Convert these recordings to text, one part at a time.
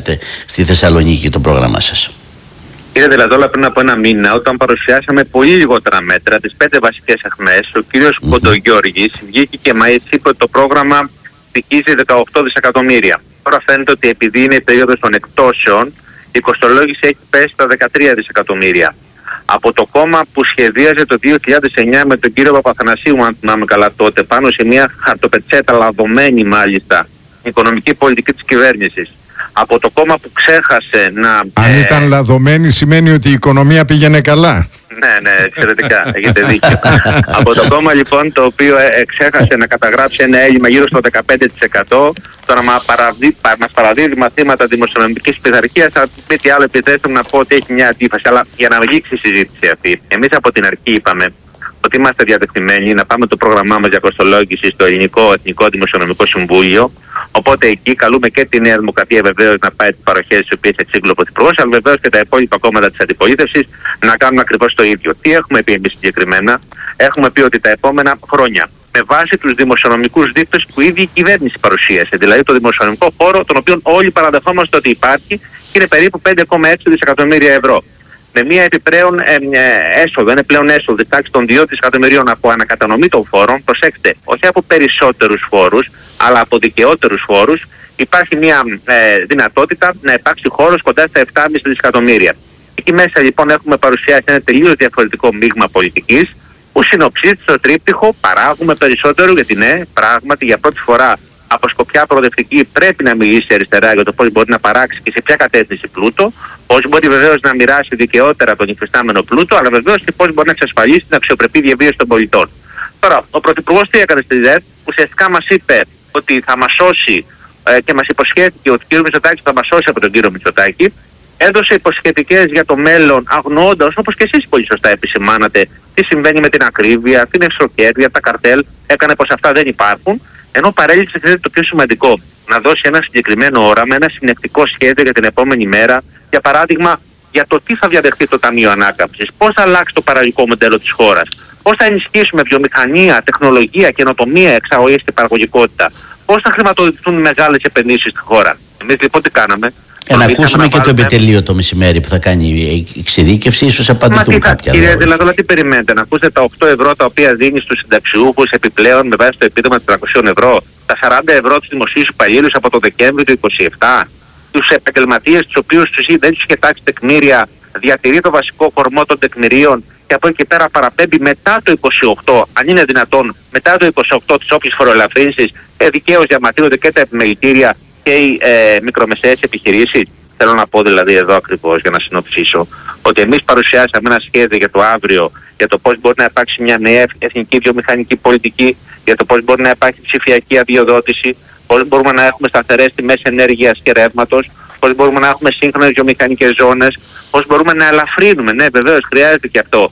παρουσιάσετε στη Θεσσαλονίκη το πρόγραμμά σας? Κύριε Δελαδόλα, πριν από ένα μήνα, όταν παρουσιάσαμε πολύ λιγότερα μέτρα, τις 5 βασικές αιχμές, ο κύριος Κοντογιώργης βγήκε και μας είπε ότι το πρόγραμμα στοιχίζει 18 δισεκατομμύρια. Τώρα φαίνεται ότι επειδή είναι η περίοδος των εκτόσεων, η κοστολόγηση έχει πέσει στα 13 δισεκατομμύρια. Από το κόμμα που σχεδίαζε το 2009 με τον κύριο Παπαθανασίου, αν θυμάμαι καλά τότε, πάνω σε μια χαρτοπετσέτα λαδωμένη μάλιστα οικονομική πολιτική της κυβέρνησης. Από το κόμμα που ξέχασε να... Αν ήταν λαδωμένη σημαίνει ότι η οικονομία πήγαινε καλά. Ναι, εξαιρετικά, έχετε δίκιο. Από το κόμμα λοιπόν το οποίο ξέχασε να καταγράψει ένα έλλειμμα γύρω στο 15%, τώρα μας παραδίδει μαθήματα δημοσιονομικής πειθαρχίας, θα πει τι άλλο επιτρέψτε να πω ότι έχει μια αντίφαση, αλλά για να λήξει η συζήτηση αυτή. Εμείς από την αρχή είπαμε ότι είμαστε διατεθειμένοι να πάμε το πρόγραμμά μας για κοστολόγηση στο Ελληνικό Εθνικό Δημοσιονομικό Συμβούλιο. Οπότε εκεί καλούμε και τη Νέα Δημοκρατία βεβαίως να πάει τις παροχές τις οποίες εξήγηλε ο Πρωθυπουργός, αλλά βεβαίως και τα υπόλοιπα κόμματα της αντιπολίτευσης να κάνουν ακριβώς το ίδιο. Τι έχουμε πει εμείς συγκεκριμένα? Έχουμε πει ότι τα επόμενα χρόνια, με βάση τους δημοσιονομικούς δείκτες που ήδη η κυβέρνηση παρουσίασε, δηλαδή το δημοσιονομικό χώρο, τον οποίο όλοι παραδεχόμαστε ότι υπάρχει και είναι περίπου 5,6 δισεκατομμύρια ευρώ. Με μια επιπλέον έσοδο, είναι πλέον έσοδο της τάξης των 2 δισεκατομμυρίων από ανακατανομή των φόρων, προσέξτε, όχι από περισσότερους φόρους, αλλά από δικαιότερους φόρους, υπάρχει μια δυνατότητα να υπάρξει χώρος κοντά στα 7,5 δισεκατομμύρια. Εκεί μέσα λοιπόν έχουμε παρουσιάσει ένα τελείως διαφορετικό μείγμα πολιτικής, που συνοψίζει στο τρίπτυχο παράγουμε περισσότερο, γιατί ναι, πράγματι για πρώτη φορά από σκοπιά προοδευτική πρέπει να μιλήσει αριστερά για το πώς μπορεί να παράξει και σε ποια κατεύθυνση πλούτο, πώς μπορεί βεβαίως να μοιράσει δικαιότερα τον υφιστάμενο πλούτο, αλλά βεβαίως και πώς μπορεί να εξασφαλίσει την αξιοπρεπή διαβίωση των πολιτών. Τώρα, ο Πρωθυπουργός τι έκανε στη ΔΕΤ? Ουσιαστικά μας είπε ότι θα μας σώσει και μας υποσχέθηκε ότι ο κ. Μητσοτάκης θα μας σώσει από τον κύριο Μητσοτάκη. Έδωσε υποσχετικές για το μέλλον, αγνοώντας, όπως και εσείς πολύ σωστά επισημάνατε, τι συμβαίνει με την ακρίβεια, την εξωκέρδεια, τα καρτέλ, έκανε πως αυτά δεν υπάρχουν. Ενώ παρέλειψε το πιο σημαντικό, να δώσει ένα συγκεκριμένο όραμα, ένα συνεκτικό σχέδιο για την επόμενη μέρα, για παράδειγμα, για το τι θα διαδεχθεί το Ταμείο Ανάκαμψης, πώς θα αλλάξει το παραγωγικό μοντέλο της χώρας, πώς θα ενισχύσουμε βιομηχανία, τεχνολογία, καινοτομία, εξαγωγές και παραγωγικότητα, πώς θα χρηματοδοτηθούν μεγάλες επενδύσεις στη χώρα. Εμείς λοιπόν τι κάναμε? Να ακούσουμε και το επιτελείο το μεσημέρι που θα κάνει η εξειδίκευση, ίσως απαντηθούν κάποια. Κύριε Δελαδόλα, τι περιμένετε? Να ακούσετε τα 8 ευρώ τα οποία δίνει στους συνταξιούχους επιπλέον με βάση το επίδομα 400 ευρώ, τα 40 ευρώ στους δημοσίους υπαλλήλους από το Δεκέμβριο του 2027, τους επαγγελματίες τους οποίους δεν τους είχε τάξει τεκμήρια, διατηρεί το βασικό κορμό των τεκμηρίων και από εκεί και πέρα παραπέμπει μετά το 28, αν είναι δυνατόν, μετά το 28 τις όποιες φοροελαφρύνσεις, δικαίως διαμαρτύρονται και τα επιμελητήρια και οι μικρομεσαίες επιχειρήσεις. Θέλω να πω δηλαδή εδώ ακριβώς για να συνοψίσω ότι εμείς παρουσιάσαμε ένα σχέδιο για το αύριο, για το πώς μπορεί να υπάρξει μια νέα εθνική βιομηχανική πολιτική, για το πώς μπορεί να υπάρχει ψηφιακή αδειοδότηση, πώς μπορούμε να έχουμε σταθερές τιμές ενέργειας και ρεύματος, πώς μπορούμε να έχουμε σύγχρονες βιομηχανικές ζώνες, πώς μπορούμε να ελαφρύνουμε, ναι βεβαίως χρειάζεται και αυτό,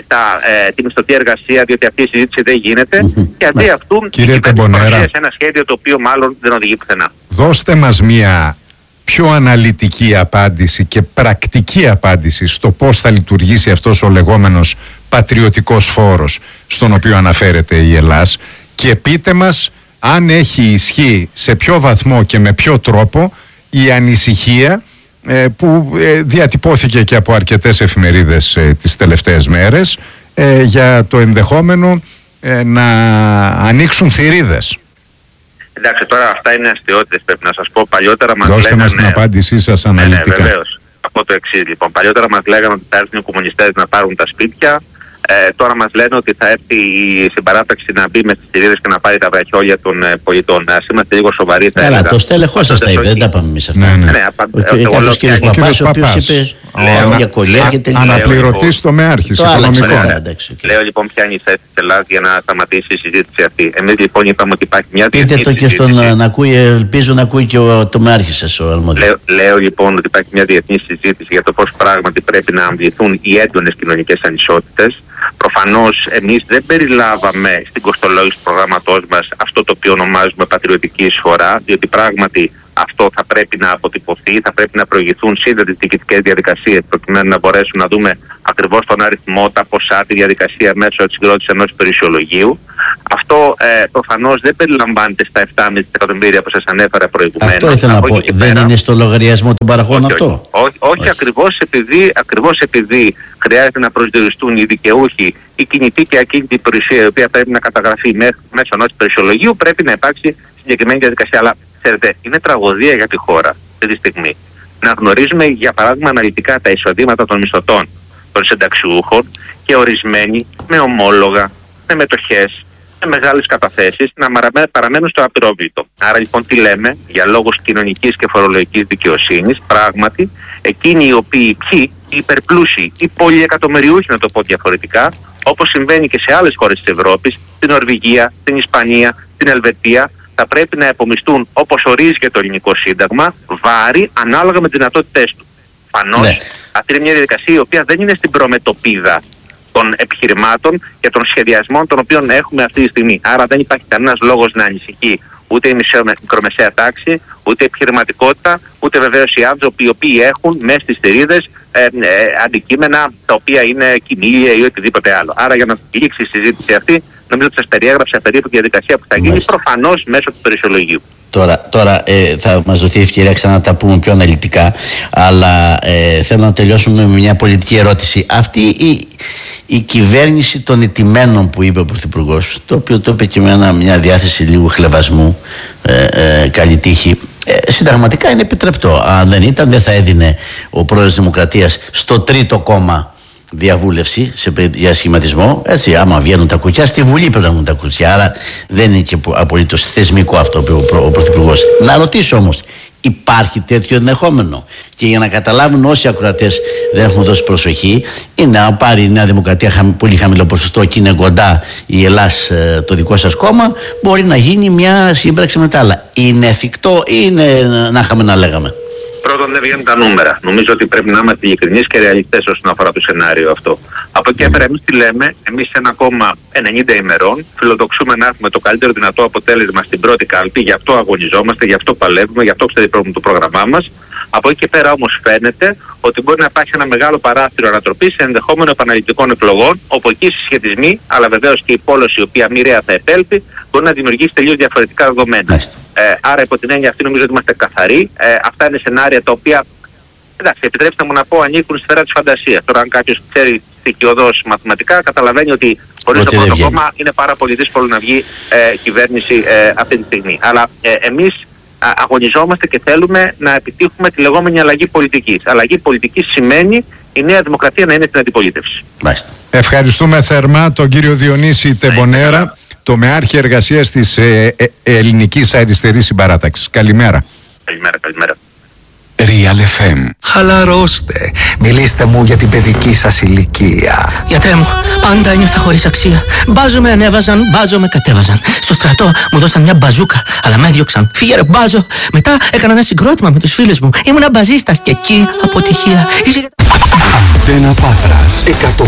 τη μισθωτή εργασία, διότι αυτή η συζήτηση δεν γίνεται. Και αντί αυτού, παρουσίασε ένα σχέδιο το οποίο μάλλον δεν οδηγεί πουθενά. Δώστε μας μια πιο αναλυτική απάντηση και πρακτική απάντηση στο πώς θα λειτουργήσει αυτός ο λεγόμενος πατριωτικός φόρος στον οποίο αναφέρεται η Ελλάς, και πείτε μας αν έχει ισχύ, σε ποιο βαθμό και με ποιο τρόπο η ανησυχία που διατυπώθηκε και από αρκετές εφημερίδες τις τελευταίες μέρες για το ενδεχόμενο να ανοίξουν θηρίδες. Εντάξει, τώρα αυτά είναι αστιότητες, πρέπει να σας πω. Παλιότερα μας λέγανε... Δώστε μας την απάντησή σας αναλυτικά. Ναι, βεβαίως. Από το εξής λοιπόν. Παλιότερα μας λέγανε ότι θα έρθουν οι κομμουνιστές να πάρουν τα σπίτια. Τώρα μας λένε ότι θα έρθει η συμπαράταξη να μπει με τις θηρίδες και να πάρει τα βραχιόλια των πολιτών. Ας είμαστε λίγο σοβαροί. Καλά, το στέλεχος σας τα είπε, δεν τα πάμε εμείς αυτά. Ο κύριος Παπάς, ο οποίος είπε για κολλιά και τελικά. Αναπληρωτής τομεάρχης οικονομικών. Λέω λοιπόν ποια είναι η θέση της Ελλάδας για να σταματήσει η συζήτηση αυτή. Εμείς λοιπόν είπαμε ότι υπάρχει μια διεθνή συζήτηση. Πείτε το και στον να ακούει, ελπίζω να ακούει και ο τομεάρχης σας, ο Αλμόδης. Λέω λοιπόν ότι υπάρχει μια διεθνή συζήτηση για το πώς πράγματι πρέπει να αμβληθούν οι έντονες κοινωνικές ανισότητες. Προφανώς εμείς δεν περιλάβαμε στην κοστολόγηση του προγράμματός μας αυτό το οποίο ονομάζουμε πατριωτική εισφορά, διότι πράγματι αυτό θα πρέπει να αποτυπωθεί, θα πρέπει να προηγηθούν σύντομες διοικητικές διαδικασίες προκειμένου να μπορέσουμε να δούμε ακριβώς τον αριθμό, τα ποσά, τη διαδικασία μέσω της συγκρότησης ενός υπηρεσιολογίου. Αυτό προφανώς δεν περιλαμβάνεται στα 7,5 εκατομμύρια που σας ανέφερα προηγουμένως. Αυτό ήθελα να πω. Δεν είναι στο λογαριασμό των παραχών αυτό. Όχι. Ακριβώς επειδή χρειάζεται να προσδιοριστούν οι δικαιούχοι, η κινητή και ακίνητη υπηρεσία, η οποία πρέπει να καταγραφεί μέσω ενός υπηρεσιολογίου, πρέπει να υπάρξει συγκεκριμένη διαδικασία. Αλλά ξέρετε, είναι τραγωδία για τη χώρα αυτή τη στιγμή να γνωρίζουμε, για παράδειγμα, αναλυτικά τα εισοδήματα των μισθωτών των συνταξιούχων και ορισμένοι με ομόλογα, με μετοχές, με μεγάλες καταθέσεις να παραμένουν στο απειρόβλητο. Άρα λοιπόν τι λέμε, για λόγους κοινωνικής και φορολογικής δικαιοσύνης, πράγματι εκείνοι οι οποίοι οι υπερπλούσιοι, οι πολυεκατομμυριούχοι, να το πω διαφορετικά, όπως συμβαίνει και σε άλλες χώρες της Ευρώπης, την Νορβηγία, την Ισπανία, την Ελβετία, θα πρέπει να επομιστούν, όπως ορίζει και το ελληνικό σύνταγμα, βάρη ανάλογα με τις δυνατότητές του. Φανώς, αυτή είναι μια διαδικασία η οποία δεν είναι στην προμετωπίδα των επιχειρημάτων και των σχεδιασμών των οποίων έχουμε αυτή τη στιγμή. Άρα δεν υπάρχει κανένας λόγος να ανησυχεί ούτε η μικρομεσαία τάξη, ούτε η επιχειρηματικότητα, ούτε βεβαίως οι άνθρωποι οι οποίοι έχουν μέσα στις θηρίδες αντικείμενα τα οποία είναι κοιμήλια ή οτιδήποτε άλλο. Άρα για να λήξει η συζήτηση αυτή, νομίζω ότι σας περιέγραψα περίπου τη διαδικασία που θα γίνει προφανώς μέσω του περιουσιολογίου. Τώρα θα μας δοθεί ευκαιρία ξανά να τα πούμε πιο αναλυτικά, αλλά θέλω να τελειώσουμε με μια πολιτική ερώτηση. Αυτή η κυβέρνηση των ηττημένων που είπε ο Πρωθυπουργός, το οποίο το είπε και με μια διάθεση λίγου χλευασμού, καλή τύχη, συνταγματικά είναι επιτρεπτό. Αν δεν ήταν, δεν θα έδινε ο πρόεδρος της Δημοκρατίας στο τρίτο κόμμα διαβούλευση για σχηματισμό. Έτσι, άμα βγαίνουν τα κουκιά, στη Βουλή πρέπει να βγουν τα κουκιά. Άρα δεν είναι και απολύτως θεσμικό αυτό που είπε ο Πρωθυπουργός. Να ρωτήσω όμως, υπάρχει τέτοιο ενδεχόμενο? Και για να καταλάβουν όσοι ακροατές δεν έχουν δώσει προσοχή, είναι να πάρει η Νέα Δημοκρατία πολύ χαμηλό ποσοστό και είναι κοντά η Ελλάς, το δικό σας κόμμα, μπορεί να γίνει μια σύμπραξη με τα άλλα. Είναι εφικτό ή είναι να είχαμε να λέγαμε? Πρώτον, δεν βγαίνουν τα νούμερα. Νομίζω ότι πρέπει να είμαστε ειλικρινείς και ρεαλιστές όσον αφορά το σενάριο αυτό. Από εκεί πέρα, εμείς τι λέμε, εμείς σε ένα κόμμα 90 ημερών φιλοδοξούμε να έχουμε το καλύτερο δυνατό αποτέλεσμα στην πρώτη κάλπη, γι' αυτό αγωνιζόμαστε, γι' αυτό παλεύουμε, γι' αυτό ξέρετε το πρόγραμμά μας. Από εκεί και πέρα όμως φαίνεται ότι μπορεί να υπάρχει ένα μεγάλο παράθυρο ανατροπής σε ενδεχόμενο επαναληπτικών εκλογών, όπου εκεί οι συσχετισμοί, αλλά βεβαίως και η πόλωση η οποία μοιραία θα επέλθει, μπορεί να δημιουργήσει τελείως διαφορετικά δεδομένα. Άρα, υπό την έννοια αυτή, νομίζω ότι είμαστε καθαροί. Αυτά είναι σενάρια τα οποία, εντάξει, επιτρέψτε μου να πω, ανήκουν στη σφαίρα της φαντασίας. Τώρα, αν κάποιος ξέρει στοιχειωδώς μαθηματικά, καταλαβαίνει ότι χωρίς το πρώτο κόμμα είναι πάρα πολύ δύσκολο να βγει κυβέρνηση αυτή τη στιγμή. Αλλά εμείς αγωνιζόμαστε και θέλουμε να επιτύχουμε τη λεγόμενη αλλαγή πολιτικής. Αλλαγή πολιτικής σημαίνει η Νέα Δημοκρατία να είναι στην αντιπολίτευση. Ευχαριστούμε θερμά τον κύριο Διονύση Τεμπονέρα, τομεάρχη εργασίας της Ελληνικής Αριστερής Συμπαράταξης. Καλημέρα. Καλημέρα. Real FM. Χαλαρώστε. Μιλήστε μου για την παιδική σας ηλικία. Γιατρέ μου, πάντα ένιωθα χωρίς αξία. Μπάζο με ανέβαζαν, μπάζο με κατέβαζαν. Στο στρατό μου δώσαν μια μπαζούκα, αλλά με έδιωξαν. Φύγε ρε μπάζο. Μετά έκανα ένα συγκρότημα με τους φίλους μου. Ήμουνα μπαζίστας και εκεί αποτυχία. Αντένα Πάτρας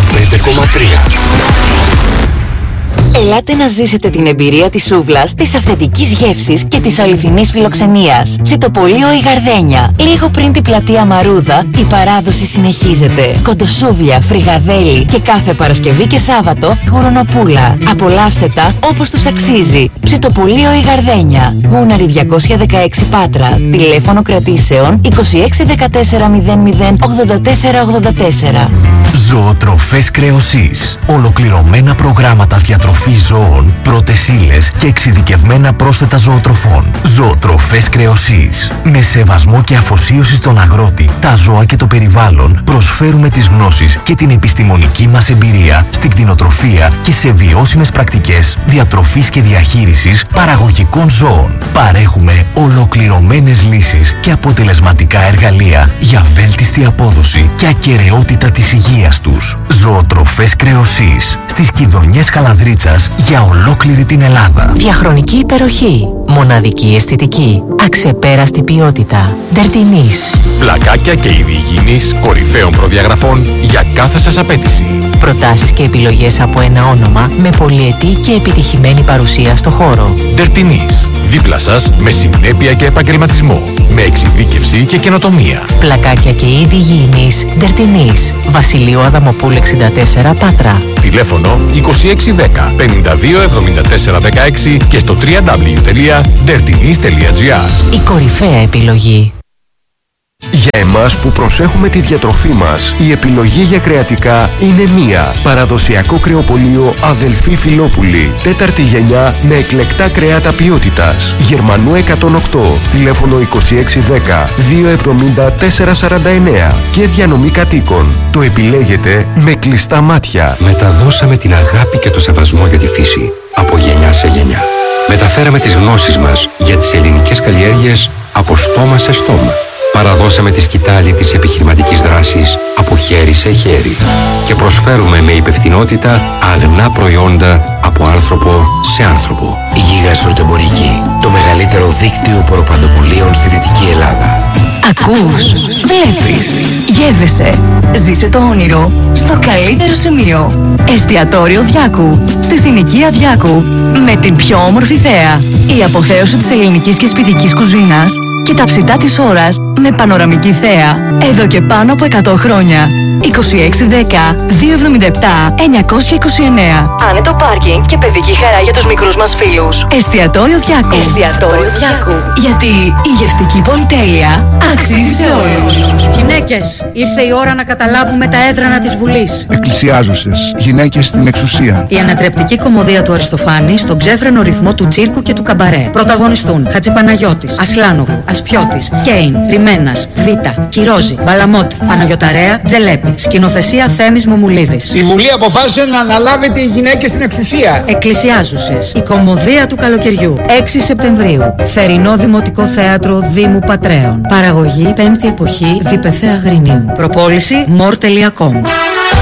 105,3. Ελάτε να ζήσετε την εμπειρία της σούβλας, της αυθεντικής γεύσης και της αληθινής φιλοξενίας. Ψητοπολείο η Γαρδένια. Λίγο πριν την πλατεία Μαρούδα, η παράδοση συνεχίζεται. Κοντοσούβλια, φρυγαδέλι και κάθε Παρασκευή και Σάββατο γουρονοπούλα. Απολαύστε τα όπως τους αξίζει. Ψητοπολείο η Γαρδένια. Γούναρη 216 Πάτρα. Τηλέφωνο κρατήσεων 26 14 00 84 84. Ζωοτροφές Κρεοσής. Ολοκληρωμένα προγράμματα διατροφής ζώων, πρώτες ύλες και εξειδικευμένα πρόσθετα ζωοτροφών. Ζωοτροφές Κρεοσής. Με σεβασμό και αφοσίωση στον αγρότη, τα ζώα και το περιβάλλον, προσφέρουμε τις γνώσεις και την επιστημονική μας εμπειρία στην κτηνοτροφία και σε βιώσιμες πρακτικές διατροφής και διαχείρισης παραγωγικών ζώων. Παρέχουμε ολοκληρωμένες λύσεις και αποτελεσματικά εργαλεία για βέλτιστη απόδοση και ακεραιότητα της υγείας τους. Ζωοτροφές Κρεοσής. Στις Κιδωνιές Καλανδρίτσας για ολόκληρη την Ελλάδα. Διαχρονική υπεροχή. Μοναδική αισθητική. Αξεπέραστη ποιότητα. Ντερτινής. Πλακάκια και είδη υγιεινής κορυφαίων προδιαγραφών για κάθε σας απέτηση. Προτάσεις και επιλογές από ένα όνομα με πολυετή και επιτυχημένη παρουσία στο χώρο. Ντερτινής. Δίπλα σας με συνέπεια και επαγγελματισμό. Με εξειδίκευση και καινοτομία. Πλακάκια και είδη υγιεινής Ντερτινής. Βασιλείου Αδαμοπούλου 64 Πάτρα. Τηλέφωνο 2610 52 74 16 και στο www.dertinis.gr. Η κορυφαία επιλογή. Για εμάς που προσέχουμε τη διατροφή μας, η επιλογή για κρεατικά είναι μία. Παραδοσιακό κρεοπωλείο Αδελφή Φιλόπουλη. 4η γενιά με εκλεκτά κρέατα ποιότητας. Γερμανού 108, τηλέφωνο 2610 270 449 και διανομή κατοίκων. Το επιλέγετε με κλειστά μάτια. Μεταδώσαμε την αγάπη και το σεβασμό για τη φύση από γενιά σε γενιά. Μεταφέραμε τις γνώσεις μας για τις ελληνικές καλλιέργειες από στόμα σε στόμα. Παραδώσαμε τη σκητάλη της επιχειρηματικής δράσης από χέρι σε χέρι και προσφέρουμε με υπευθυνότητα αγνά προϊόντα από άνθρωπο σε άνθρωπο. Γίγας Φρουτεμπορική, το μεγαλύτερο δίκτυο προπαντοπολίων στη Δυτική Ελλάδα. Ακούς, βλέπεις, γεύεσαι. Ζήσε το όνειρο στο καλύτερο σημείο. Εστιατόριο Διάκου, στη συνοικία Διάκου, με την πιο όμορφη θέα. Η αποθέωση της ελληνικής και σπιτικής κουζίνας και τα ψητά της ώρας με πανοραμική θέα. Εδώ και πάνω από 100 χρόνια. 2610 277 929. Άνετο πάρκινγκ και παιδική χαρά για τους μικρούς μας φίλους. Εστιατόριο Διάκου. Εστιατόριο Διάκου. Γιατί η γευστική πολυτέλεια αξίζει σε όλους. Γυναίκες, ήρθε η ώρα να καταλάβουμε τα έδρανα της Βουλής. Εκκλησιάζουσες, γυναίκες στην εξουσία. Η ανατρεπτική κωμωδία του Αριστοφάνη στον ξέφρενο ρυθμό του τσίρκου και του καμπαρέ. Πρωταγωνιστούν Χατζηπαναγιώτης, Ασλάνογλου, Ασπιώτης, Κέιν, Ριμένας, Βίτα, Κυρόζη, Μπαλαμότη, Παναγιωταρέα, Τζελέπη. Σκηνοθεσία Θέμης Μομουλίδης. Η Βουλή αποφάσισε να αναλάβετε οι γυναίκες στην εξουσία. Εκκλησιάζουσες. Η κωμωδία του καλοκαιριού. 6 Σεπτεμβρίου. Θερινό Δημοτικό Θέατρο Δήμου Πατρέων. Παραγωγή 5η Εποχή Διπεθέα Αγρινίου. Προπόληση more.com.